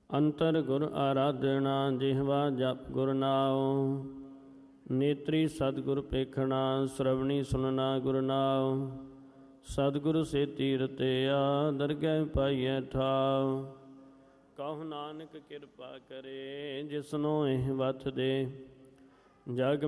ਅੰਤਰ ਗੁਰ ਆਰਾਧਨਾ ਜਿਹਵਾ ਜਪ ਗੁਰ ਨਾਉ। ਨੇਤਰੀ ਸਤਿਗੁਰ ਪੇਖਣਾ ਸ਼੍ਰਵਣੀ ਸੁਨਣਾ ਗੁਰ ਨਾਉ। ਸਤਿਗੁਰ ਸੇ ਤੀਰਤਿਆ ਦਰਗਹਿ ਪਾਈਐ ਠਾਉ। ਕਹੁ ਨਾਨਕ ਕਿਰਪਾ ਕਰੇ ਜਿਸਨੋ ਇਹ ਵਤ ਦੇ। ਜਗ